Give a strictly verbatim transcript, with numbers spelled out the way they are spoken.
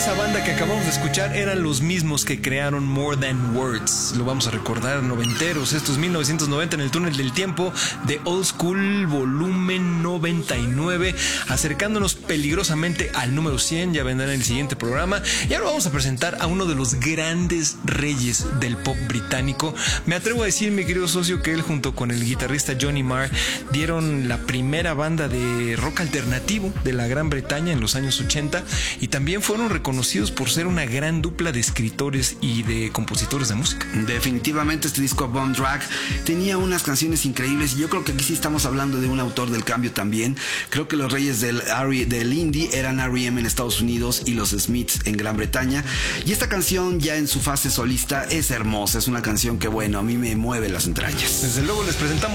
esa banda que acabamos de escuchar eran los mismos que crearon More Than Words. Lo vamos a recordar, noventeros. Esto es mil novecientos noventa en el túnel del tiempo de Old School volumen noventa y nueve, acercándonos peligrosamente al número cien. Ya vendrá en el siguiente programa. Y ahora vamos a presentar a uno de los grandes reyes del pop británico. Me atrevo a decir, mi querido socio, que él junto con el guitarrista Johnny Marr dieron la primera banda de rock alternativo de la Gran Bretaña en los años ochenta, y también fueron reconocidos por ser una gran dupla de escritores y de compositores de música. Definitivamente este disco Bomb Drag tenía unas canciones increíbles, y yo creo que aquí sí estamos hablando de un autor del cambio también. Creo que los reyes del, del indie eran R E M en Estados Unidos y los Smiths en Gran Bretaña, y esta canción ya en su fase solista es hermosa. Es una canción que, bueno, a mí me mueve las entrañas. Desde luego les presentamos